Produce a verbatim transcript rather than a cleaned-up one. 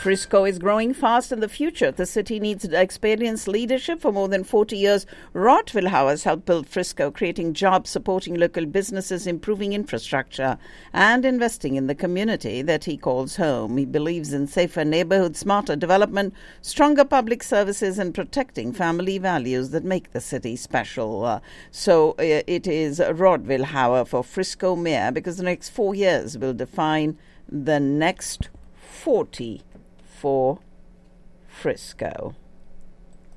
Frisco is growing fast in the future. The city needs experienced leadership. For more than forty years, Rod Wilhauer has helped build Frisco, creating jobs, supporting local businesses, improving infrastructure, and investing in the community that he calls home. He believes in safer neighborhoods, smarter development, stronger public services, and protecting family values that make the city special. Uh, so uh, it is Rod Wilhauer for Frisco Mayor, because the next four years will define the next forty for Frisco.